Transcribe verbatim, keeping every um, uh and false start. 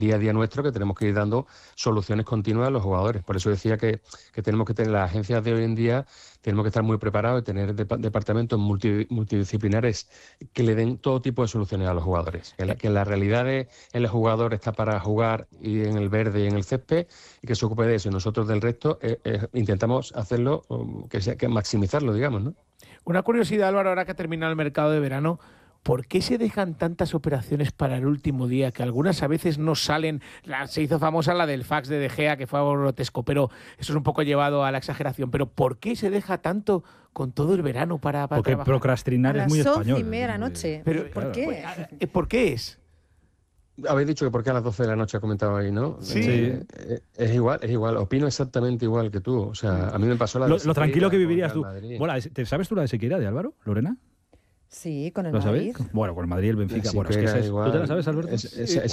día a día nuestro, que tenemos que ir dando soluciones continuas a los jugadores. Por eso decía que, que tenemos que tener las agencias de hoy en día, tenemos que estar muy preparados y tener de, departamentos multi, multidisciplinares que le den todo tipo de soluciones a los jugadores. Que la, que la realidad de el jugador está para jugar y en el verde y en el césped, y que se ocupe de eso. Y nosotros del resto eh, eh, intentamos hacerlo, um, que sea, que maximizarlo, digamos, ¿no? Una curiosidad, Álvaro, ahora que ha terminado el mercado de verano, ¿por qué se dejan tantas operaciones para el último día? Que algunas a veces no salen. La, se hizo famosa la del fax de De Gea, que fue grotesco, pero eso es un poco llevado a la exageración. Pero ¿por qué se deja tanto con todo el verano para, para Porque trabajar? procrastinar es muy español. A las once y media de la noche. Pero, ¿Por qué? ¿Por qué es? Habéis dicho que por qué a las doce de la noche ha comentado ahí, ¿no? Sí. Eh, eh, es igual, es igual. Opino exactamente igual que tú. O sea, a mí me pasó la Lo, de lo tranquilo que vivirías tú. Madrid. Bueno, ¿te sabes tú la de Sequeira de Álvaro, Lorena? Sí, con el ¿Lo sabéis? Madrid. Bueno, con el Madrid y el Benfica. Sí, Bueno, es que esa es, igual. ¿tú te la sabes, Alberto? Es, es, es,